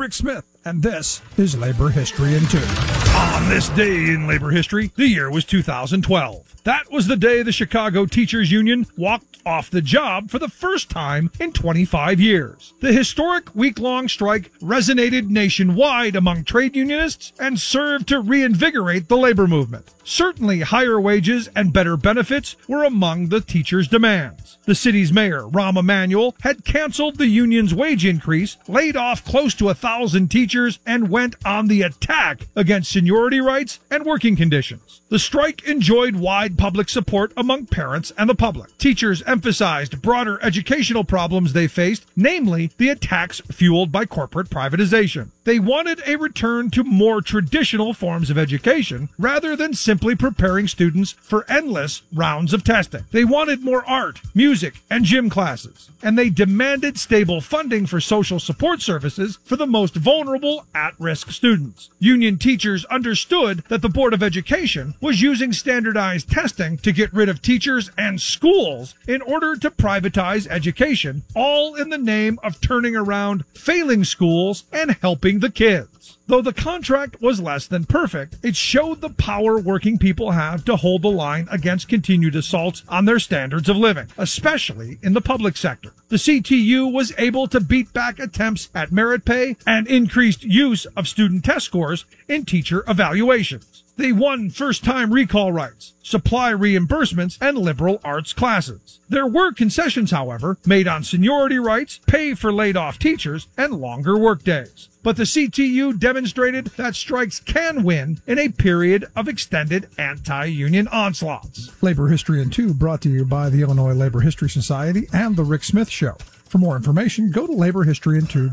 Rick Smith, and this is Labor History in 2. On this day in labor history, the year was 2012. That was the day the Chicago Teachers Union walked off the job for the first time in 25 years. The historic week-long strike resonated nationwide among trade unionists and served to reinvigorate the labor movement. Certainly, higher wages and better benefits were among the teachers' demands. The city's mayor, Rahm Emanuel, had canceled the union's wage increase, laid off close to 1,000 teachers, and went on the attack against seniority rights and working conditions. The strike enjoyed wide public support among parents and the public. Teachers emphasized broader educational problems they faced, namely the attacks fueled by corporate privatization. They wanted a return to more traditional forms of education rather than simply preparing students for endless rounds of testing. They wanted more art, music, and gym classes, and they demanded stable funding for social support services for the most vulnerable at-risk students. Union teachers understood that the Board of Education was using standardized testing to get rid of teachers and schools in order to privatize education, all in the name of turning around failing schools and helping the kids. Though the contract was less than perfect, it showed the power working people have to hold the line against continued assaults on their standards of living, especially in the public sector. The CTU was able to beat back attempts at merit pay and increased use of student test scores in teacher evaluations. They won first-time recall rights, supply reimbursements, and liberal arts classes. There were concessions, however, made on seniority rights, pay for laid-off teachers, and longer workdays. But the CTU demonstrated that strikes can win in a period of extended anti-union onslaughts. Labor History in 2 brought to you by the Illinois Labor History Society and The Rick Smith Show. For more information, go to laborhistoryin2.com.